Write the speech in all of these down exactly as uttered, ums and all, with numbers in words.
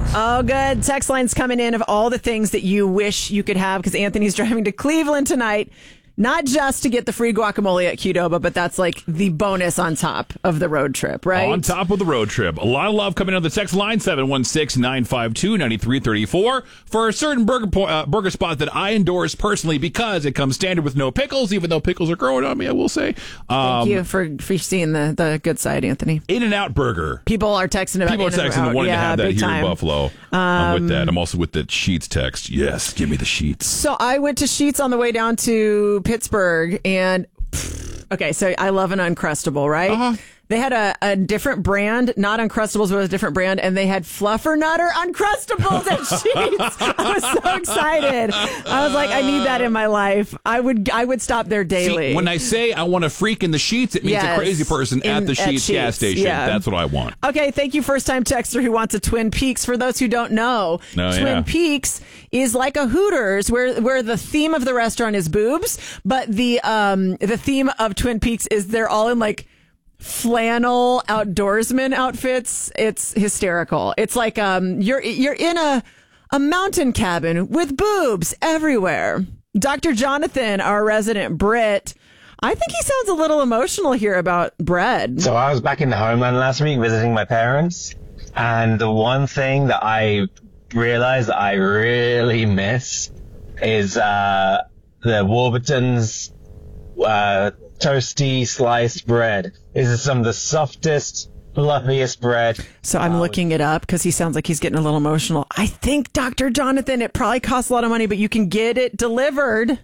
Oh, good. Text line's coming in of all the things that you wish you could have because Anthony's driving to Cleveland tonight. Not just to get the free guacamole at Qdoba, but that's like the bonus on top of the road trip, right? On top of the road trip. A lot of love coming on the text line, seven one six, nine five two, nine three three four, for a certain burger po- uh, burger spot that I endorse personally because it comes standard with no pickles, even though pickles are growing on me, I will say. Um, Thank you for, for seeing the, the good side, Anthony. In-N-Out Burger. People are texting about People are texting and wanting yeah, to have that here time. in Buffalo. Um, I'm with that. I'm also with the Sheets text. Yes, give me the Sheets. So I went to Sheets on the way down to Pittsburgh. And okay, so I love an Uncrustable, right? Uh-huh. They had a, a different brand, not Uncrustables, but a different brand, and they had Fluffernutter Uncrustables at Sheets. I was so excited. I was like, I need that in my life. I would I would stop there daily. See, when I say I want to freak in the Sheets, it means Yes, a crazy person in, at the Sheets, Sheets gas station. Yeah. That's what I want. Okay, thank you, first-time texter who wants a Twin Peaks. For those who don't know, Oh, Twin yeah. Peaks is like a Hooters, where where the theme of the restaurant is boobs, but the um the theme of Twin Peaks is they're all in like flannel outdoorsman outfits. It's hysterical. It's like um you're you're in a a mountain cabin with boobs everywhere. Doctor Jonathan, our resident Brit, I think he sounds a little emotional here about bread. So I was back in the homeland last week visiting my parents, and the one thing that I realized that I really miss is uh the Warburton's uh toasty sliced bread. This is some of the softest, fluffiest bread. So I'm looking it up because he sounds like he's getting a little emotional. I think, Doctor Jonathan, it probably costs a lot of money, but you can get it delivered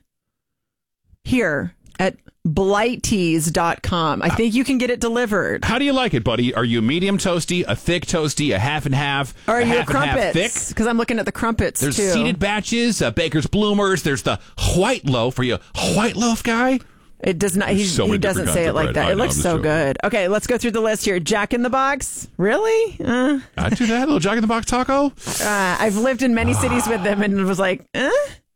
here at blighties dot com. I think you can get it delivered. How do you like it, buddy? Are you medium toasty, a thick toasty, a half and half, Or are a you a half and half thick? crumpets? Because I'm looking at the crumpets, There's too. seeded batches, uh, Baker's Bloomers. There's the white loaf. Are you a white loaf guy? It does not. He, so he many doesn't different say kinds it of like bread. that. I It know, looks I'm so just good. Okay, let's go through the list here. Jack in the Box, really? Uh, I do that little Jack in the Box taco. uh, I've lived in many cities with them, and it was like, eh?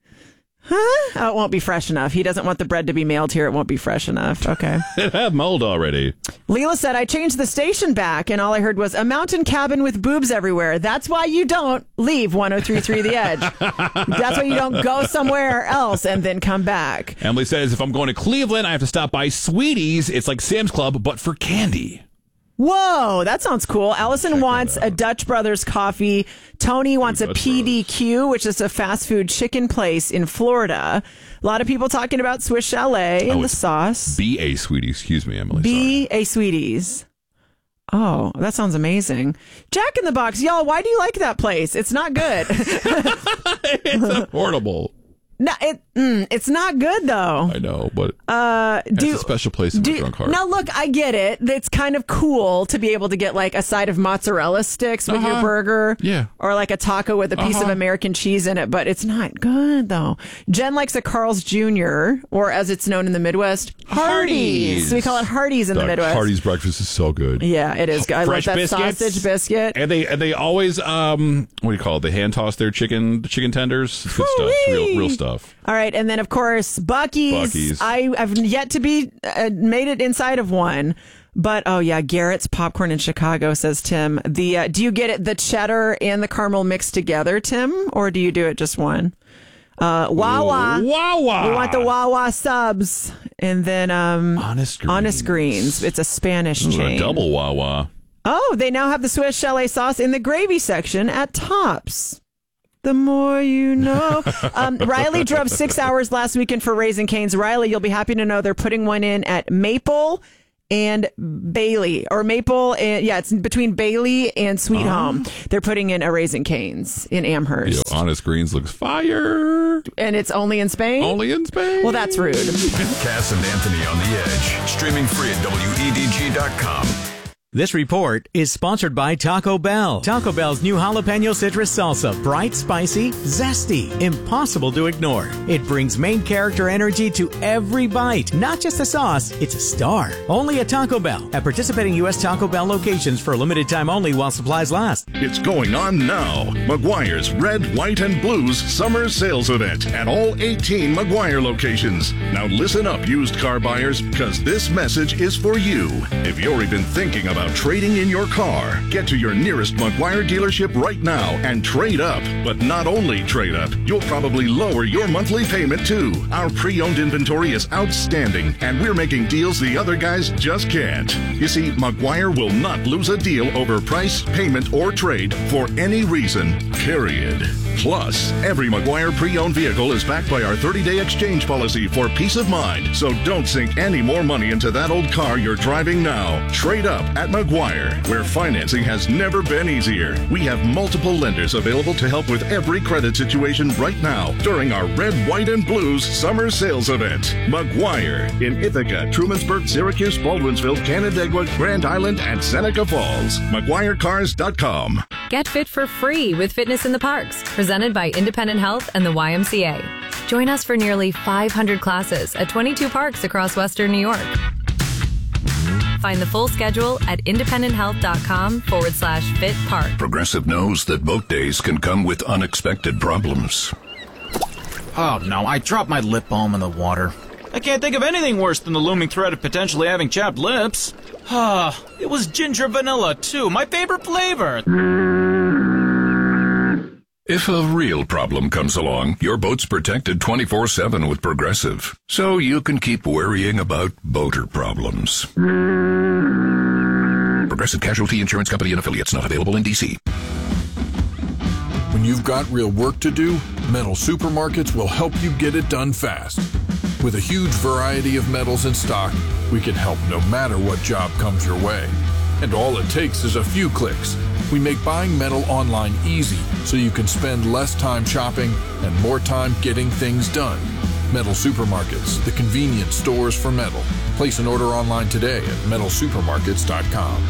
Huh? Oh, it won't be fresh enough. He doesn't want the bread to be mailed here. It won't be fresh enough. Okay. It had mold already. Leela said, I changed the station back, and all I heard was a mountain cabin with boobs everywhere. That's why you don't leave one oh three point three The Edge. That's why you don't go somewhere else and then come back. Emily says, if I'm going to Cleveland, I have to stop by Sweeties. It's like Sam's Club, but for candy. Whoa, that sounds cool. Allison Check wants that out. a Dutch Brothers coffee. Tony wants a Dutch P D Q, which is a fast food chicken place in Florida. A lot of people talking about Swiss Chalet and Oh, the it's sauce. B A Sweeties. Excuse me, Emily. B A Sweeties. Oh, that sounds amazing. Jack in the Box. Y'all, why do you like that place? It's not good. It's affordable. No, it mm, it's not good though. I know, but Uh, it's do a special place in my do drunk heart. now look, I get it. It's kind of cool to be able to get like a side of mozzarella sticks with your Uh-huh. burger, Yeah. or like a taco with a piece of Uh-huh. American cheese in it. But it's not good though. Jen likes a Carl's Junior, or as it's known in the Midwest, Hardee's. Hardee's. We call it Hardee's in the Doc, Midwest. Hardee's breakfast is so good. Yeah, it is. I love Fresh that biscuits. sausage biscuit. And they and they always um what do you call it? They hand toss their chicken the chicken tenders. It's good stuff. It's real real stuff. All right, and then of course Buc-ee's. Buc-ee's. I have yet to be uh, made it inside of one, but oh yeah, Garrett's Popcorn in Chicago, says Tim. The uh, do you get it the cheddar and the caramel mixed together, Tim, or do you do it just one? Uh, Wawa. Wawa. We want the Wawa subs, and then um, Honest Greens. Honest Greens. It's a Spanish Ooh, chain. a double Wawa. Oh, they now have the Swiss Chalet sauce in the gravy section at Tops. The more you know. Um, Riley drove six hours last weekend for Raising Cane's. Riley, you'll be happy to know they're putting one in at Maple and Bailey, or Maple and yeah, it's between Bailey and Sweet Oh. Home. They're putting in a Raising Cane's in Amherst, Yo, Honest Greens looks fire. and it's only in Spain. Only in Spain. Well, that's rude. Cass and Anthony on the Edge. Streaming free at W E D G dot com. This report is sponsored by Taco Bell. Taco Bell's new jalapeno citrus salsa. Bright, spicy, zesty, impossible to ignore. It brings main character energy to every bite. Not just a sauce, it's a star. Only at Taco Bell. At participating U S Taco Bell locations for a limited time only while supplies last. It's going on now. McGuire's Red, White, and Blues Summer Sales Event at all eighteen McGuire locations. Now listen up, used car buyers, because this message is for you. If you're even thinking about about trading in your car? Get to your nearest Maguire dealership right now and trade up. But not only trade up, you'll probably lower your monthly payment too. Our pre-owned inventory is outstanding, and we're making deals the other guys just can't. You see, Maguire will not lose a deal over price, payment, or trade for any reason, period. Plus, every Maguire pre-owned vehicle is backed by our thirty-day exchange policy for peace of mind. So don't sink any more money into that old car you're driving now. Trade up at Maguire, where financing has never been easier. We have multiple lenders available to help with every credit situation right now during our Red, White, and Blues summer sales event. Maguire in Ithaca, Trumansburg, Syracuse, Baldwinsville, Canandaigua, Grand Island, and Seneca Falls. Maguire Cars dot com. Get fit for free with Fitness in the Parks, presented by Independent Health and the Y M C A. Join us for nearly five hundred classes at twenty-two parks across Western New York. Find the full schedule at independenthealth.com forward slash fit park. Progressive knows that boat days can come with unexpected problems. Oh no, I dropped my lip balm in the water. I can't think of anything worse than the looming threat of potentially having chapped lips. Ah, it was ginger vanilla too, my favorite flavor. If a real problem comes along, your boat's protected twenty-four seven with Progressive, so you can keep worrying about boater problems. Progressive Casualty Insurance Company and Affiliates, not available in D C. When you've got real work to do, Metal Supermarkets will help you get it done fast. With a huge variety of metals in stock, we can help no matter what job comes your way. And all it takes is a few clicks. We make buying metal online easy so you can spend less time shopping and more time getting things done. Metal Supermarkets, the convenience stores for metal. Place an order online today at metal supermarkets dot com.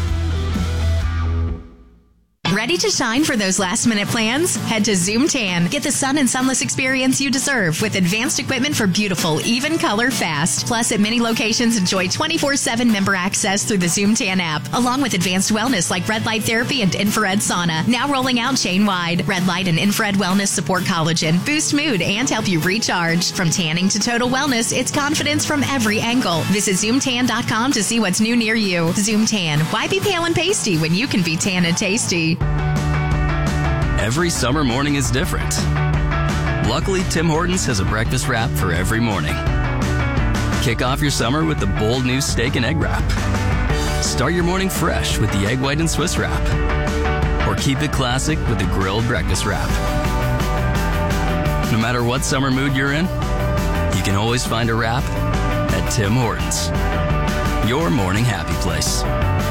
Ready to shine for those last-minute plans? Head to Zoom Tan. Get the sun and sunless experience you deserve with advanced equipment for beautiful, even color fast. Plus, at many locations, enjoy twenty-four seven member access through the Zoom Tan app, along with advanced wellness like red light therapy and infrared sauna. Now rolling out chain-wide. Red light and infrared wellness support collagen, boost mood, and help you recharge. From tanning to total wellness, it's confidence from every angle. Visit zoom tan dot com to see what's new near you. Zoom Tan. Why be pale and pasty when you can be tan and tasty? Every summer morning is different. Luckily, Tim Hortons has a breakfast wrap for every morning. Kick off your summer with the bold new steak and egg wrap. Start your morning fresh with the egg white and Swiss wrap. Or keep it classic with the grilled breakfast wrap. No matter what summer mood you're in, you can always find a wrap at Tim Hortons. Your morning happy place.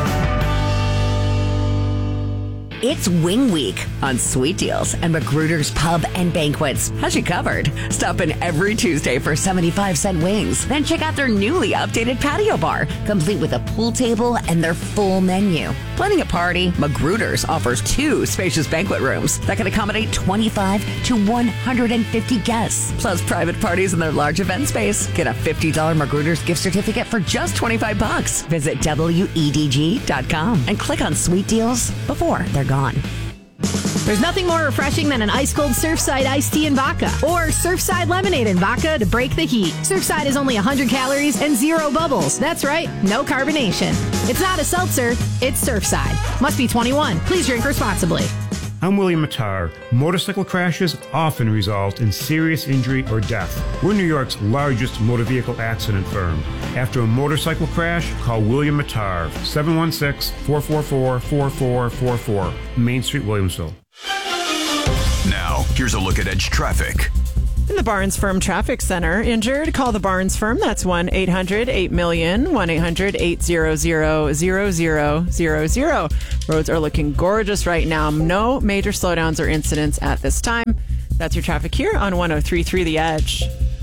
It's Wing Week on Sweet Deals and Magruder's Pub and Banquets. Has you covered. Stop in every Tuesday for seventy-five cent wings. Then check out their newly updated patio bar, complete with a pool table and their full menu. Planning a party, Magruder's offers two spacious banquet rooms that can accommodate twenty-five to one hundred fifty guests, plus private parties in their large event space. Get a fifty dollars Magruder's gift certificate for just twenty-five bucks. Visit W E D G dot com and click on Sweet Deals before they're gone. There's nothing more refreshing than an ice-cold Surfside iced tea and vodka, or Surfside lemonade and vodka to break the heat. Surfside is only one hundred calories and zero bubbles. That's right, no carbonation. It's not a seltzer, it's Surfside. Must be twenty-one. Please drink responsibly. I'm William Mattar. Motorcycle crashes often result in serious injury or death. We're New York's largest motor vehicle accident firm. After a motorcycle crash, call William Mattar, seven one six, four four four, four four four four, Main Street, Williamsville. Now, here's a look at Edge traffic. In the Barnes Firm Traffic Center, injured? Call the Barnes Firm. That's one eight hundred eight million, one eight hundred eight hundred zero zero zero zero. Roads are looking gorgeous right now. No major slowdowns or incidents at this time. That's your traffic here on one oh three point three The Edge.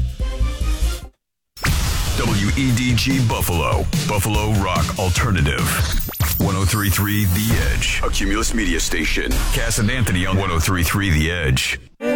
W E D G Buffalo, Buffalo Rock Alternative. one oh three point three The Edge, a Cumulus media station. Cass and Anthony on one oh three point three The Edge.